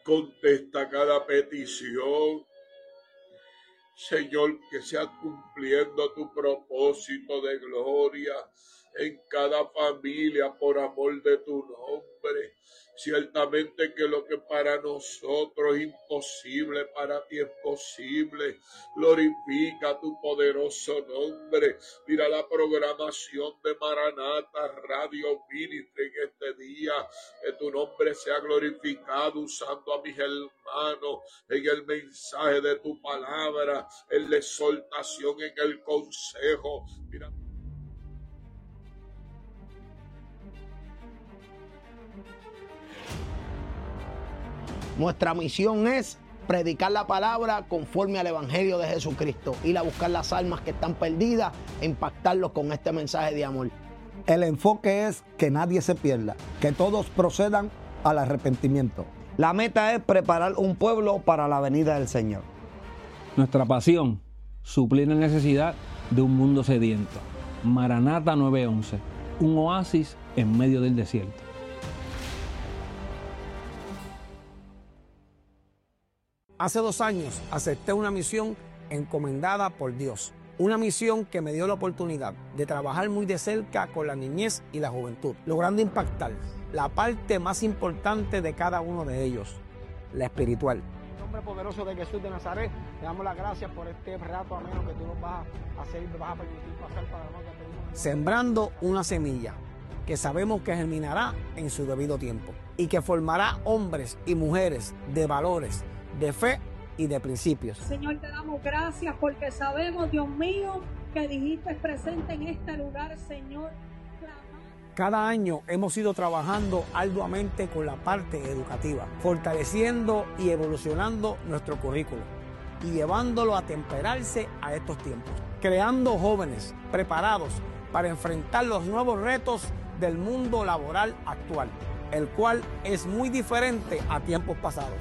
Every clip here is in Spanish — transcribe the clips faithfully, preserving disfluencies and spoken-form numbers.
Contesta cada petición. Señor, que sea cumpliendo tu propósito de gloria en cada familia por amor de tu nombre. Ciertamente que lo que para nosotros es imposible, para ti es posible. Glorifica tu poderoso nombre. Mira la programación de Maranata Radio Ministry en este día. Que tu nombre sea glorificado usando a mis hermanos en el mensaje de tu palabra, en la exhortación, en el consejo. Mira. Nuestra misión es predicar la palabra conforme al Evangelio de Jesucristo, ir a buscar las almas que están perdidas e impactarlos con este mensaje de amor. El enfoque es que nadie se pierda, que todos procedan al arrepentimiento. La meta es preparar un pueblo para la venida del Señor. Nuestra pasión, suplir la necesidad de un mundo sediento. Maranata nueve once, un oasis en medio del desierto. Hace dos años acepté una misión encomendada por Dios. Una misión que me dio la oportunidad de trabajar muy de cerca con la niñez y la juventud, logrando impactar la parte más importante de cada uno de ellos, la espiritual. En el nombre poderoso de Jesús de Nazaret, te damos las gracias por este rato ameno que tú nos vas a hacer y nos vas a permitir pasar para nosotros. Sembrando una semilla que sabemos que germinará en su debido tiempo y que formará hombres y mujeres de valores, de fe y de principios. Señor, te damos gracias porque sabemos, Dios mío, que dijiste presente en este lugar, Señor. Cada año hemos ido trabajando arduamente con la parte educativa, fortaleciendo y evolucionando nuestro currículo y llevándolo a temperarse a estos tiempos, creando jóvenes preparados para enfrentar los nuevos retos del mundo laboral actual, el cual es muy diferente a tiempos pasados.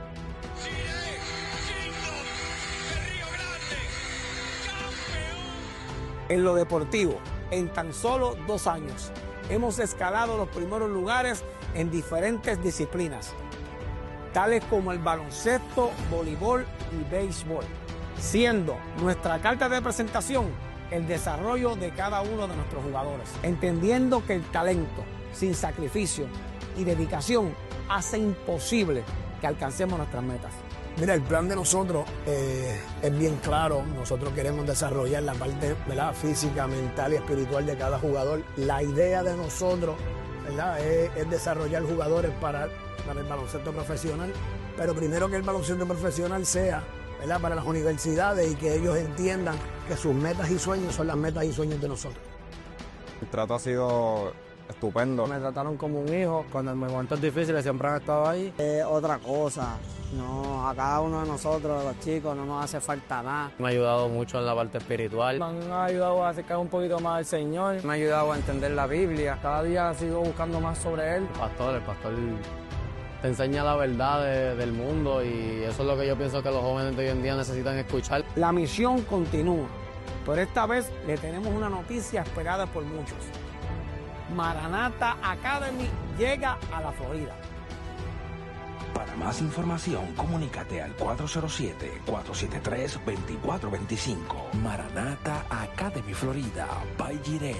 En lo deportivo, en tan solo dos años, hemos escalado los primeros lugares en diferentes disciplinas, tales como el baloncesto, voleibol y béisbol, siendo nuestra carta de presentación el desarrollo de cada uno de nuestros jugadores, entendiendo que el talento, sin sacrificio y dedicación, hace imposible que alcancemos nuestras metas. Mira, el plan de nosotros eh, es bien claro. Nosotros queremos desarrollar la parte, ¿verdad?, física, mental y espiritual de cada jugador. La idea de nosotros, ¿verdad?, es, es desarrollar jugadores para, para el baloncesto profesional, pero primero que el baloncesto profesional sea, ¿verdad?, para las universidades y que ellos entiendan que sus metas y sueños son las metas y sueños de nosotros. El trato ha sido estupendo. Me trataron como un hijo. Cuando en momentos difíciles siempre han estado ahí. Es otra cosa. No, a cada uno de nosotros, los chicos, no nos hace falta nada. Me ha ayudado mucho en la parte espiritual. Me han ayudado a acercar un poquito más al Señor. Me ha ayudado a entender la Biblia. Cada día sigo buscando más sobre Él. El pastor, el pastor te enseña la verdad de, del mundo y eso es lo que yo pienso que los jóvenes de hoy en día necesitan escuchar. La misión continúa, pero esta vez le tenemos una noticia esperada por muchos. Maranata Academy llega a la Florida. Para más información, comunícate al cuatro cero siete, cuatro siete tres, dos cuatro dos cinco. Maranata Academy Florida, by Jiré.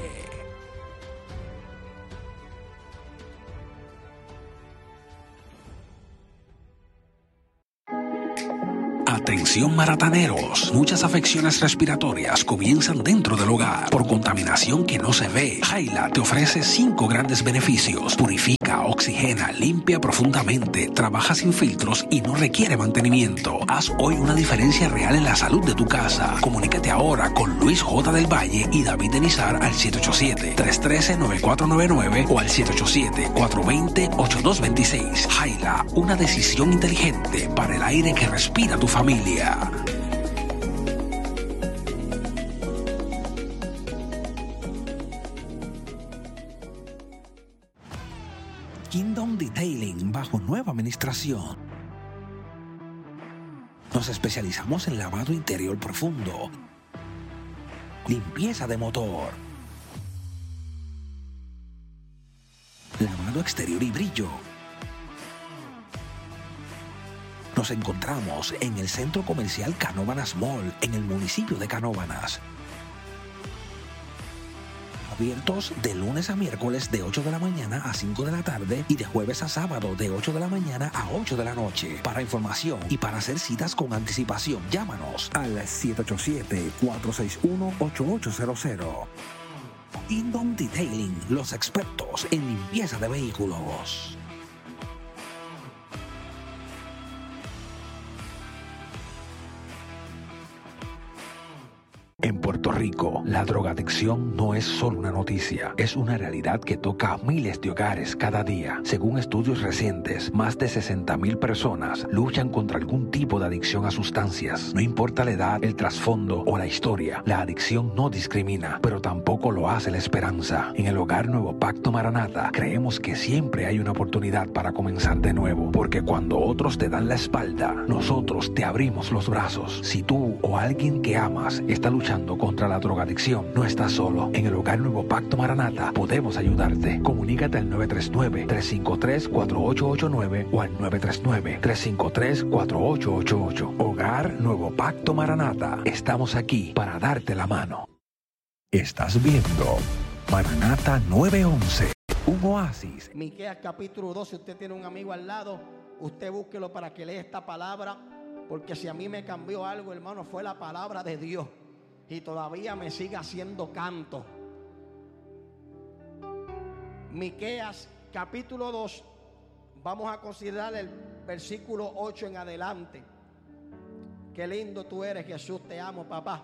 Atención marataneros, muchas afecciones respiratorias comienzan dentro del hogar por contaminación que no se ve. Jaila te ofrece cinco grandes beneficios: purifica, oxigena, limpia profundamente, trabaja sin filtros y no requiere mantenimiento. Haz hoy una diferencia real en la salud de tu casa. Comunícate ahora con Luis J. del Valle y David Denizar al siete ocho siete, tres uno tres, nueve cuatro nueve nueve o al siete ocho siete, cuatro dos cero, ocho dos dos seis. Jaila, una decisión inteligente para el aire que respira tu familia. Kingdom Detailing bajo nueva administración. Nos especializamos en lavado interior profundo, limpieza de motor, lavado exterior y brillo, Nos encontramos en el Centro Comercial Canóvanas Mall, en el municipio de Canóvanas. Abiertos de lunes a miércoles de ocho de la mañana a cinco de la tarde y de jueves a sábado de ocho de la mañana a ocho de la noche. Para información y para hacer citas con anticipación, llámanos al siete ocho siete, cuatro seis uno, ocho ocho cero cero. Indom Detailing, los expertos en limpieza de vehículos. En Puerto Rico, la drogadicción no es solo una noticia, es una realidad que toca a miles de hogares cada día. Según estudios recientes, más de sesenta mil personas luchan contra algún tipo de adicción a sustancias. No importa la edad, el trasfondo o la historia, la adicción no discrimina, pero tampoco lo hace la esperanza. En el Hogar Nuevo Pacto Maranata, creemos que siempre hay una oportunidad para comenzar de nuevo, porque cuando otros te dan la espalda, nosotros te abrimos los brazos. Si tú o alguien que amas está luchando contra la drogadicción, no estás solo. En el Hogar Nuevo Pacto Maranata podemos ayudarte. Comunícate al nueve tres nueve, tres cinco tres, cuatro ocho ocho nueve o al nueve tres nueve, tres cinco tres, cuatro ocho ocho ocho. Hogar Nuevo Pacto Maranata. Estamos aquí para darte la mano. Estás viendo Maranata nueve once, un oasis. Miqueas capítulo dos, si usted tiene un amigo al lado, usted búsquelo para que lea esta palabra, porque si a mí me cambió algo, hermano, fue la palabra de Dios. Y todavía me sigue haciendo canto. Miqueas capítulo dos. Vamos a considerar el versículo ocho en adelante. Qué lindo tú eres, Jesús, te amo, papá.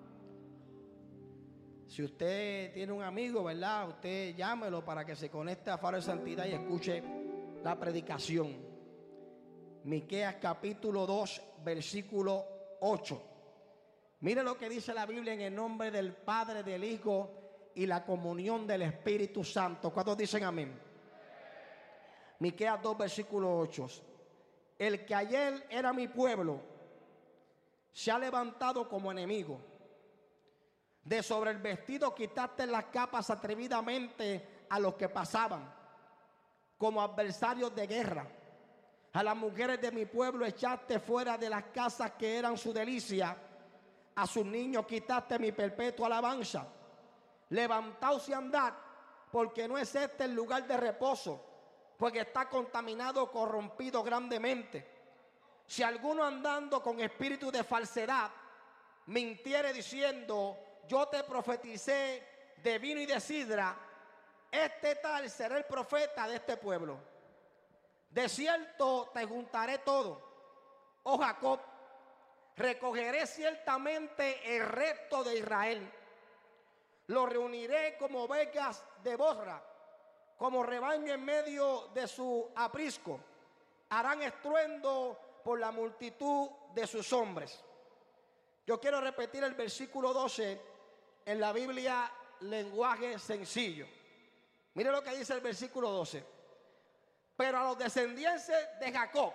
Si usted tiene un amigo, ¿verdad? Usted llámelo para que se conecte a Faro de Santidad y escuche la predicación. Miqueas capítulo dos, versículo ocho. Mire lo que dice la Biblia en el nombre del Padre, del Hijo y la comunión del Espíritu Santo. ¿Cuántos dicen amén? Miqueas dos, versículo ocho. El que ayer era mi pueblo se ha levantado como enemigo. De sobre el vestido quitaste las capas atrevidamente a los que pasaban, como adversarios de guerra. A las mujeres de mi pueblo echaste fuera de las casas que eran su delicia. A sus niños quitaste mi perpetua alabanza. Levantaos y andad, porque no es este el lugar de reposo, porque está contaminado, corrompido grandemente. Si alguno andando con espíritu de falsedad mintiere diciendo, yo te profeticé de vino y de sidra, este tal será el profeta de este pueblo. De cierto te juntaré todo, oh Jacob, recogeré ciertamente el resto de Israel. Lo reuniré como ovejas de Bosra, como rebaño en medio de su aprisco. Harán estruendo por la multitud de sus hombres. Yo quiero repetir el versículo doce en la Biblia, lenguaje sencillo. Mire lo que dice el versículo doce. Pero a los descendientes de Jacob,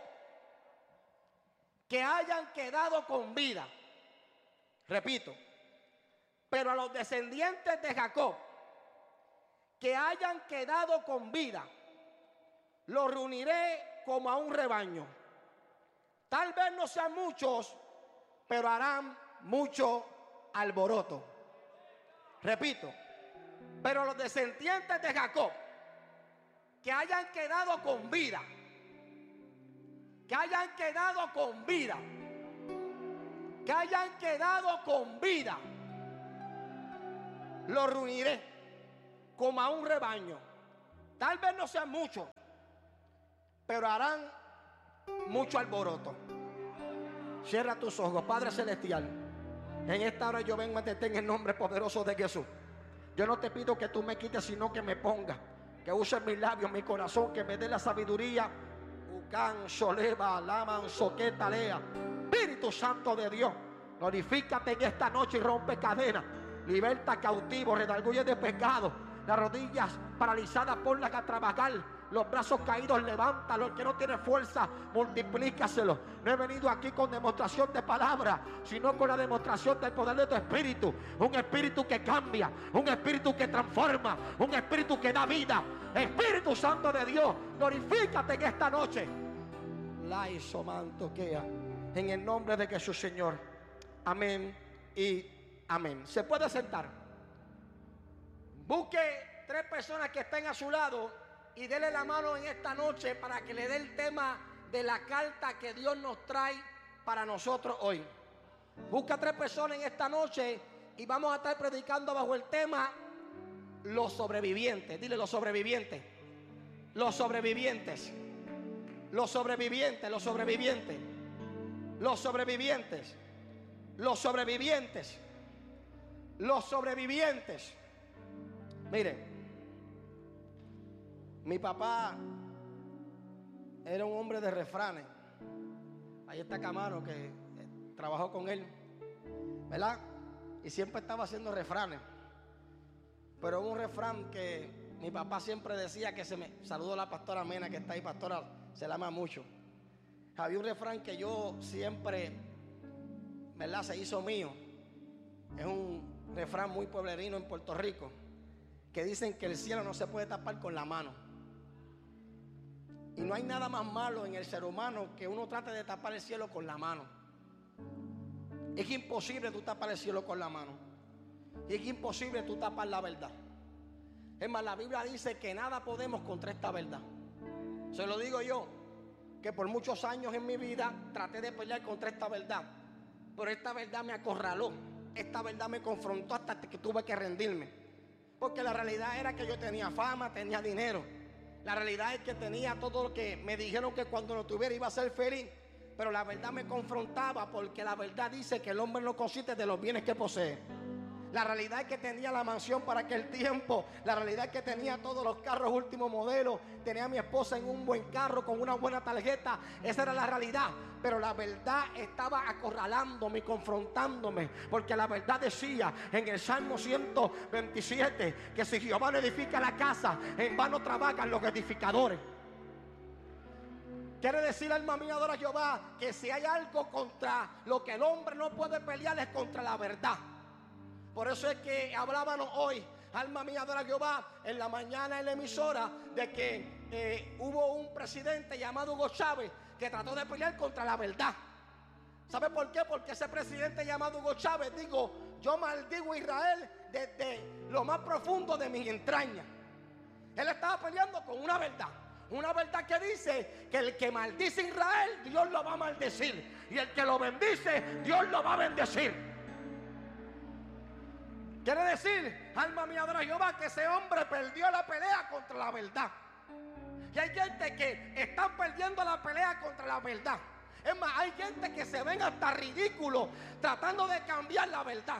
que hayan quedado con vida. Repito, pero a los descendientes de Jacob, que hayan quedado con vida, los reuniré como a un rebaño. Tal vez no sean muchos, pero harán mucho alboroto. Repito, pero a los descendientes de Jacob, que hayan quedado con vida, que hayan quedado con vida, que hayan quedado con vida, los reuniré como a un rebaño. Tal vez no sean muchos, pero harán mucho alboroto. Cierra tus ojos, Padre Celestial. En esta hora yo vengo a ti en el nombre poderoso de Jesús. Yo no te pido que tú me quites, sino que me pongas, que uses mis labios, mi corazón, que me dé la sabiduría. Ucan, Soleva, Laman, Soqueta, Lea. Espíritu Santo de Dios, glorifícate en esta noche y rompe cadenas. Liberta cautivos, redarguye de pecado. Las rodillas paralizadas, ponlas a trabajar. Los brazos caídos, levántalo. El que no tiene fuerza, multiplícaselo. No he venido aquí con demostración de palabra, sino con la demostración del poder de tu espíritu. Un espíritu que cambia, un espíritu que transforma, un espíritu que da vida. Espíritu Santo de Dios, glorifícate en esta noche. La isomantoquea. En el nombre de Jesús, Señor. Amén y amén. Se puede sentar. Busque tres personas que estén a su lado y dele la mano en esta noche para que le dé el tema de la carta que Dios nos trae para nosotros hoy. Busca tres personas en esta noche y vamos a estar predicando bajo el tema los sobrevivientes. Dile los sobrevivientes. Los sobrevivientes. Los sobrevivientes, los sobrevivientes. Los sobrevivientes. Los sobrevivientes. Los sobrevivientes. Mire, mi papá era un hombre de refranes. Ahí está Camaro, que eh, trabajó con él, ¿verdad? Y siempre estaba haciendo refranes. Pero un refrán que mi papá siempre decía, que se me... Saludo a la pastora Mena que está ahí, pastora, se la ama mucho. Había un refrán que yo siempre, ¿verdad?, se hizo mío. Es un refrán muy pueblerino en Puerto Rico, que dicen que el cielo no se puede tapar con la mano. Y no hay nada más malo en el ser humano que uno trate de tapar el cielo con la mano. Es imposible tú tapar el cielo con la mano. Y es imposible tú tapar la verdad. Es más, la Biblia dice que nada podemos contra esta verdad. Se lo digo yo, que por muchos años en mi vida traté de pelear contra esta verdad. Pero esta verdad me acorraló. Esta verdad me confrontó hasta que tuve que rendirme. Porque la realidad era que yo tenía fama, tenía dinero. La realidad es que tenía todo lo que me dijeron que cuando lo tuviera iba a ser feliz. Pero la verdad me confrontaba, porque la verdad dice que el hombre no consiste de los bienes que posee. La realidad es que tenía la mansión para aquel tiempo. La realidad es que tenía todos los carros último modelo. Tenía a mi esposa en un buen carro con una buena tarjeta. Esa era la realidad. Pero la verdad estaba acorralándome y confrontándome. Porque la verdad decía en el Salmo ciento veintisiete que si Jehová no edifica la casa, en vano trabajan los edificadores. Quiere decir, alma mía, adora a Jehová, que si hay algo contra lo que el hombre no puede pelear es contra la verdad. Por eso es que hablábamos hoy, alma mía, adora a Jehová, en la mañana en la emisora, de que eh, hubo un presidente llamado Hugo Chávez que trató de pelear contra la verdad. ¿Sabe por qué? Porque ese presidente llamado Hugo Chávez, digo, yo maldigo a Israel desde lo más profundo de mis entrañas. Él estaba peleando con una verdad. Una verdad que dice que el que maldice a Israel, Dios lo va a maldecir. Y el que lo bendice, Dios lo va a bendecir. Quiere decir, alma mía, adora a Jehová, que ese hombre perdió la pelea contra la verdad. Y hay gente que está perdiendo la pelea contra la verdad. Es más, hay gente que se ven hasta ridículos tratando de cambiar la verdad.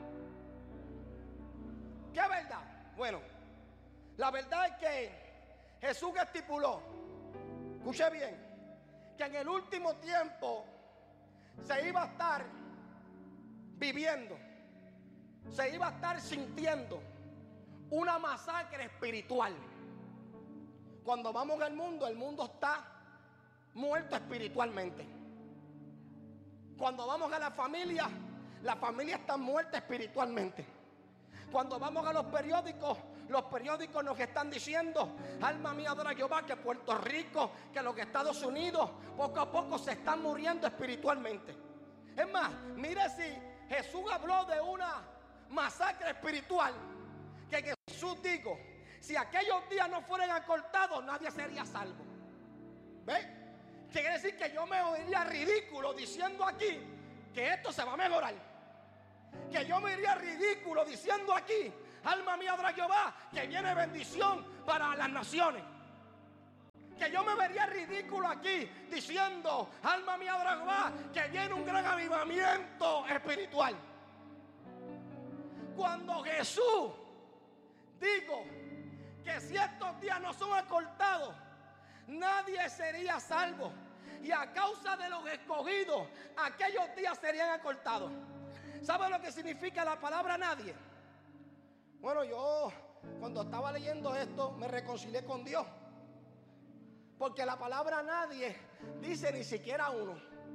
¿Qué verdad? Bueno, la verdad es que Jesús estipuló, escuche bien, que en el último tiempo se iba a estar viviendo, se iba a estar sintiendo una masacre espiritual. Cuando vamos al mundo, el mundo está muerto espiritualmente. Cuando vamos a la familia, la familia está muerta espiritualmente. Cuando vamos a los periódicos, los periódicos nos están diciendo, alma mía, adora a Jehová, que Puerto Rico, que los Estados Unidos, poco a poco se están muriendo espiritualmente. Es más, mire, si Jesús habló de una masacre espiritual, que Jesús dijo, si aquellos días no fueran acortados, nadie sería salvo. ¿Ve? Quiere decir que yo me oiría ridículo diciendo aquí que esto se va a mejorar. Que yo me iría ridículo diciendo aquí, alma mía, adora a Jehová, que viene bendición para las naciones. Que yo me vería ridículo aquí diciendo, alma mía, adora a Jehová, que viene un gran avivamiento espiritual. Cuando Jesús dijo que si estos días no son acortados, nadie sería salvo. Y a causa de los escogidos, aquellos días serían acortados. ¿Sabe lo que significa la palabra nadie? Bueno, yo cuando estaba leyendo esto me reconcilié con Dios. Porque la palabra nadie dice ni siquiera uno.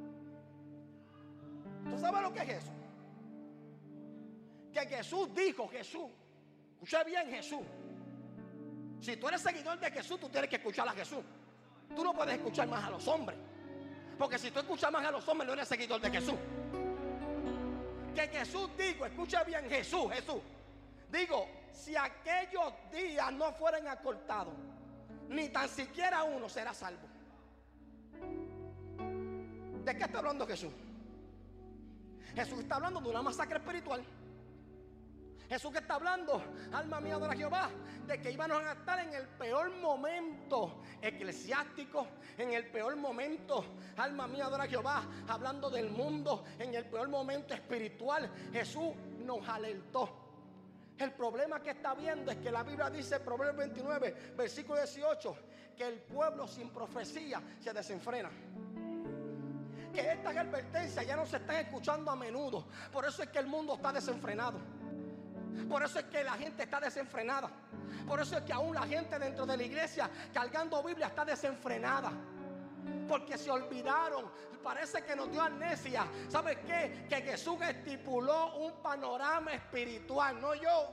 ¿Tú sabes lo que es eso? Que Jesús dijo, Jesús, escucha bien, Jesús. Si tú eres seguidor de Jesús, tú tienes que escuchar a Jesús. Tú no puedes escuchar más a los hombres. Porque si tú escuchas más a los hombres, no eres seguidor de Jesús. Que Jesús digo, escucha bien, Jesús, Jesús. Digo, si aquellos días no fueran acortados, ni tan siquiera uno será salvo. ¿De qué está hablando Jesús? Jesús está hablando de una masacre espiritual. Jesús que está hablando, alma mía, adora a Jehová, de que íbamos a estar en el peor momento eclesiástico, en el peor momento, alma mía, adora a Jehová, hablando del mundo, en el peor momento espiritual. Jesús nos alertó. El problema que está viendo es que la Biblia dice, Proverbios veintinueve, versículo dieciocho, que el pueblo sin profecía se desenfrena. Que estas advertencias ya no se están escuchando a menudo. Por eso es que el mundo está desenfrenado. Por eso es que la gente está desenfrenada. Por eso es que aún la gente dentro de la iglesia cargando Biblia está desenfrenada. Porque se olvidaron. Parece que nos dio amnesia. ¿Sabes qué? Que Jesús estipuló un panorama espiritual, no yo.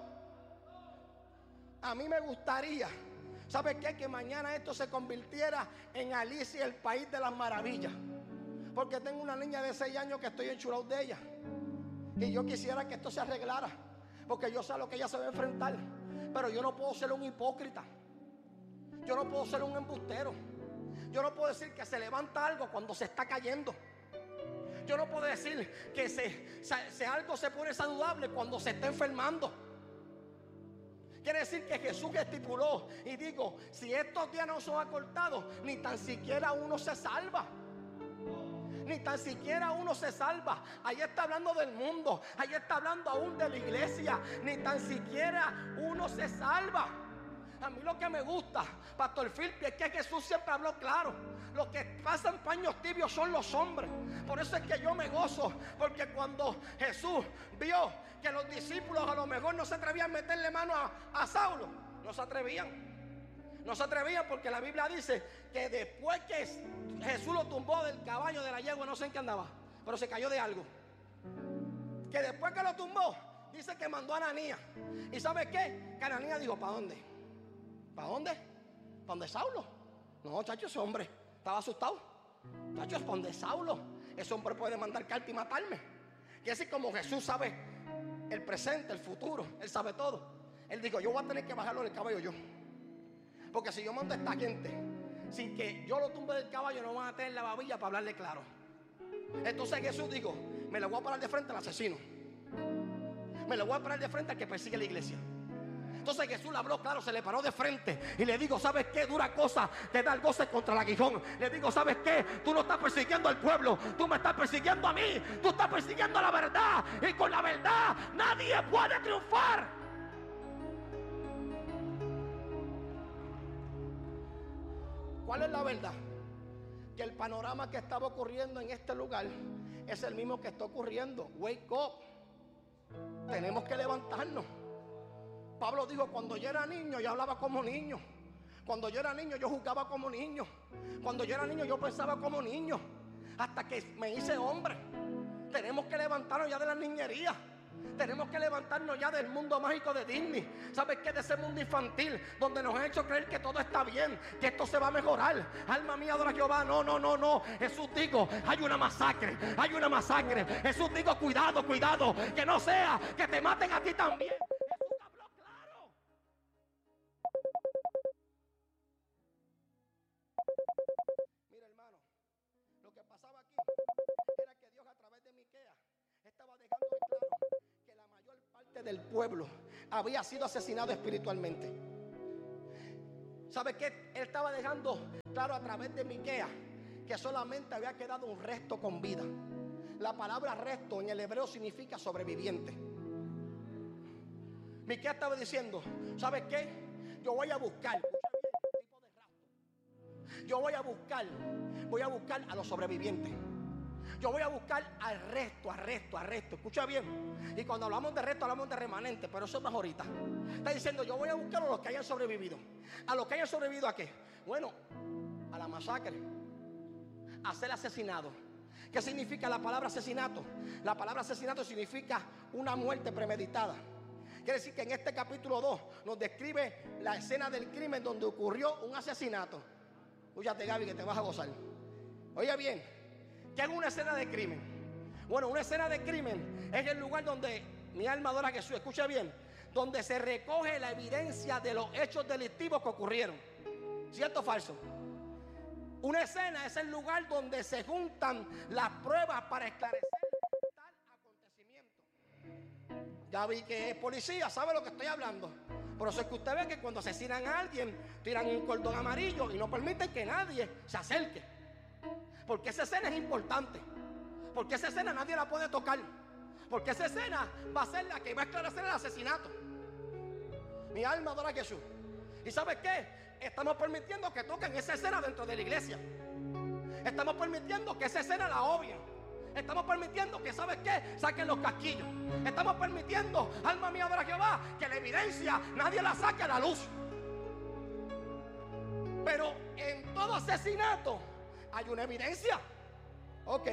A mí me gustaría, ¿sabes qué? Que mañana esto se convirtiera en Alicia, el país de las maravillas. Porque tengo una niña de seis años que estoy enchulado de ella. Y yo quisiera que esto se arreglara. Porque yo sé a lo que ella se va a enfrentar. Pero yo no puedo ser un hipócrita. Yo no puedo ser un embustero. Yo no puedo decir que se levanta algo cuando se está cayendo. Yo no puedo decir que se, se, se algo se pone saludable cuando se está enfermando. Quiere decir que Jesús estipuló. Y digo, si estos días no son acortados, ni tan siquiera uno se salva. Ni tan siquiera uno se salva. Ahí está hablando del mundo. Ahí está hablando aún de la iglesia. Ni tan siquiera uno se salva. A mí lo que me gusta, Pastor Philpi, es que Jesús siempre habló claro. Los que pasan paños tibios son los hombres. Por eso es que yo me gozo. Porque cuando Jesús vio que los discípulos a lo mejor no se atrevían a meterle mano a, a Saulo, no se atrevían. No se atrevían porque la Biblia dice que después que Jesús lo tumbó del caballo, de la yegua, no sé en qué andaba, pero se cayó de algo. Que después que lo tumbó, dice que mandó a Ananías. ¿Y sabe qué? Que Ananías dijo, ¿para dónde? ¿Para dónde? ¿Para dónde Saulo? No, chacho, ese hombre estaba asustado. Chacho, es para donde Saulo. Ese hombre puede mandar carta y matarme. Y así como Jesús sabe el presente, el futuro, Él sabe todo. Él dijo, yo voy a tener que bajarlo del caballo yo. Porque si yo mando a esta gente sin que yo lo tumbe del caballo, no van a tener la babilla para hablarle claro. Entonces Jesús dijo, me le voy a parar de frente al asesino. Me le voy a parar de frente al que persigue la iglesia. Entonces Jesús le habló claro, se le paró de frente y le digo, ¿sabes qué? Dura cosa te da el goce contra el aguijón. Le digo, ¿sabes qué? Tú no estás persiguiendo al pueblo, tú me estás persiguiendo a mí. Tú estás persiguiendo la verdad y con la verdad nadie puede triunfar. ¿Cuál es la verdad? Que el panorama que estaba ocurriendo en este lugar es el mismo que está ocurriendo. Wake up. Tenemos que levantarnos. Pablo dijo, cuando yo era niño yo hablaba como niño. Cuando yo era niño yo jugaba como niño. Cuando yo era niño yo pensaba como niño. Hasta que me hice hombre. Tenemos que levantarnos ya de la niñería. Tenemos que levantarnos ya del mundo mágico de Disney. ¿Sabes qué? De ese mundo infantil donde nos han hecho creer que todo está bien, que esto se va a mejorar. Alma mía, adora a Jehová. No, no, no, no. Jesús dijo, hay una masacre, hay una masacre. Jesús dijo, cuidado, cuidado, que no sea que te maten a ti también. Jesús habló claro. Mira, hermano, lo que pasaba aquí era que Dios a través de Miqueas estaba dejando claro que la mayor parte del pueblo había sido asesinado espiritualmente. ¿Sabe qué? Él estaba dejando claro a través de Miqueas que solamente había quedado un resto con vida. La palabra resto en el hebreo significa sobreviviente. Miqueas estaba diciendo, ¿sabe qué? Yo voy a buscar, tipo de rapto. Yo voy a buscar, voy a buscar a los sobrevivientes. Yo voy a buscar al resto, al resto, al resto. Escucha bien. Y cuando hablamos de resto, hablamos de remanente, pero eso es más ahorita. Está diciendo, yo voy a buscar a los que hayan sobrevivido. ¿A los que hayan sobrevivido a qué? Bueno, a la masacre, a ser asesinado. ¿Qué significa la palabra asesinato? La palabra asesinato significa una muerte premeditada. Quiere decir que en este capítulo dos nos describe la escena del crimen donde ocurrió un asesinato. Escúchate, Gaby, que te vas a gozar. Oye bien. ¿Qué es una escena de crimen? Bueno, una escena de crimen es el lugar donde mi alma adora a Jesús, escucha bien, donde se recoge la evidencia de los hechos delictivos que ocurrieron. ¿Cierto o falso? Una escena es el lugar donde se juntan las pruebas para esclarecer tal acontecimiento. Ya vi que es policía, sabe lo que estoy hablando. Por eso es que usted ve que cuando asesinan a alguien, tiran un cordón amarillo y no permiten que nadie se acerque. Porque esa escena es importante. Porque esa escena nadie la puede tocar. Porque esa escena va a ser la que va a esclarecer el asesinato. Mi alma adora a Jesús. ¿Y sabes qué? Estamos permitiendo que toquen esa escena dentro de la iglesia. Estamos permitiendo que esa escena la obvien. Estamos permitiendo que, ¿sabes qué? Saquen los casquillos. Estamos permitiendo, alma mía adora a Jehová, que la evidencia nadie la saque a la luz. Pero en todo asesinato hay una evidencia. Ok.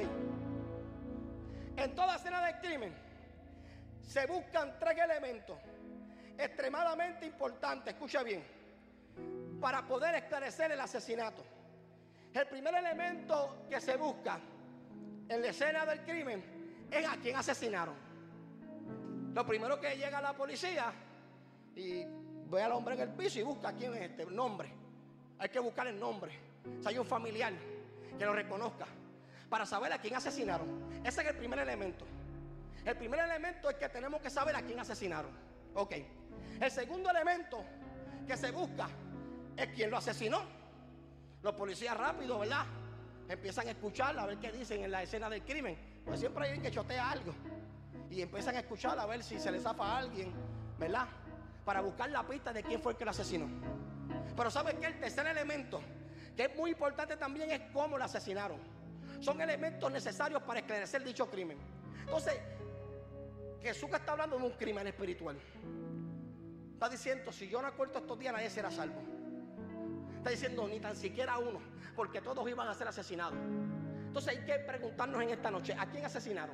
En toda escena de crimen se buscan tres elementos extremadamente importantes, escucha bien, para poder esclarecer el asesinato. El primer elemento que se busca en la escena del crimen es a quién asesinaron. Lo primero que llega a la policía y ve al hombre en el piso y busca quién es este nombre. Hay que buscar el nombre. Si hay un familiar que lo reconozca para saber a quién asesinaron. Ese es el primer elemento. El primer elemento es que tenemos que saber a quién asesinaron. Ok. El segundo elemento que se busca es quién lo asesinó. Los policías rápido, ¿verdad? Empiezan a escuchar a ver qué dicen en la escena del crimen. Pues siempre hay alguien que chotea algo. Y empiezan a escuchar a ver si se le zafa a alguien, ¿verdad? Para buscar la pista de quién fue el que lo asesinó. Pero ¿sabes qué? El tercer elemento, que es muy importante también, es cómo lo asesinaron. Son elementos necesarios para esclarecer dicho crimen. Entonces, Jesús que está hablando de un crimen espiritual. Está diciendo, si yo no acuerdo estos días, nadie será salvo. Está diciendo, ni tan siquiera uno, porque todos iban a ser asesinados. Entonces hay que preguntarnos en esta noche, ¿a quién asesinaron?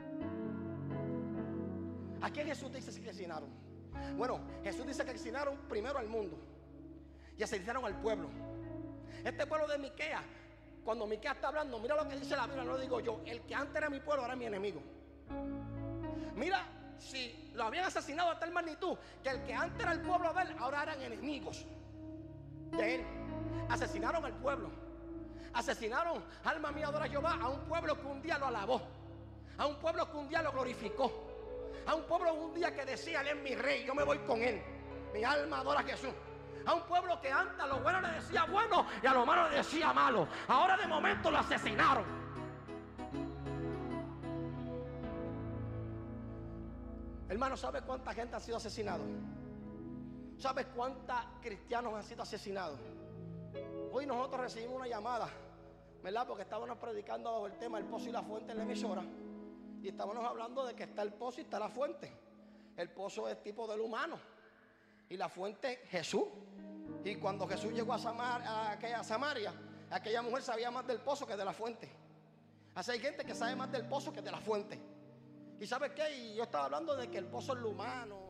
¿A quién Jesús dice que asesinaron? Bueno, Jesús dice que asesinaron primero al mundo y asesinaron al pueblo. Este pueblo de Miqueas, cuando Miqueas está hablando, mira lo que dice la Biblia, no lo digo yo. El que antes era mi pueblo, ahora es mi enemigo. Mira, si lo habían asesinado a tal magnitud que el que antes era el pueblo de él, ahora eran enemigos de él. Asesinaron al pueblo. Asesinaron, alma mía adora a Jehová, a un pueblo que un día lo alabó, a un pueblo que un día lo glorificó, a un pueblo un día que decía, él es mi rey, yo me voy con él. Mi alma adora a Jesús. A un pueblo que antes a lo bueno le decía bueno y a lo malo le decía malo. Ahora de momento lo asesinaron. Hermano, ¿sabes cuánta gente ha sido asesinada? ¿Sabes cuántos cristianos han sido asesinados? Hoy nosotros recibimos una llamada, ¿verdad? Porque estábamos predicando bajo el tema el pozo y la fuente en la emisora. Y estábamos hablando de que está el pozo y está la fuente. El pozo es tipo del humano y la fuente Jesús. Y cuando Jesús llegó a, Samar, a aquella Samaria, aquella mujer sabía más del pozo que de la fuente. Así hay gente que sabe más del pozo que de la fuente. ¿Y sabes qué? Y yo estaba hablando de que el pozo es lo humano.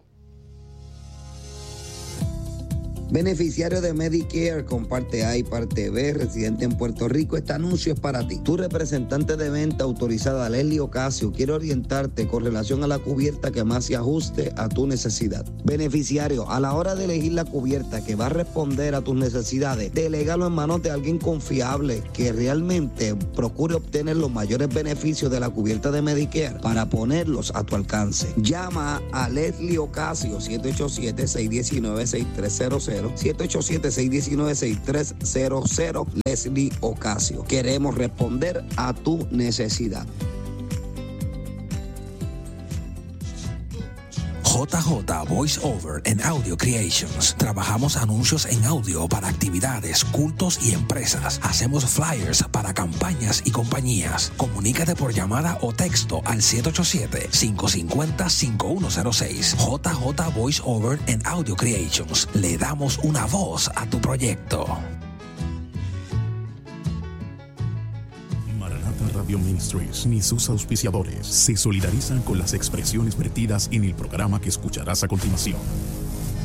Beneficiario de Medicare con parte A y parte B, residente en Puerto Rico, este anuncio es para ti. Tu representante de venta autorizada, Leslie Ocasio, quiere orientarte con relación a la cubierta que más se ajuste a tu necesidad. Beneficiario, a la hora de elegir la cubierta que va a responder a tus necesidades, delégalo en manos de alguien confiable que realmente procure obtener los mayores beneficios de la cubierta de Medicare para ponerlos a tu alcance. Llama a Leslie Ocasio, siete ocho siete, seis uno nueve, seis tres cero cero. siete ocho siete, seis uno nueve, seis tres cero cero. Leslie Ocasio. Queremos responder a tu necesidad. J J Voice Over and Audio Creations. Trabajamos anuncios en audio para actividades, cultos y empresas. Hacemos flyers para campañas y compañías. Comunícate por llamada o texto al siete ocho siete, cinco cinco cero, cinco uno cero seis. J J Voice Over and Audio Creations. Le damos una voz a tu proyecto. Radio Ministries ni sus auspiciadores se solidarizan con las expresiones vertidas en el programa que escucharás a continuación.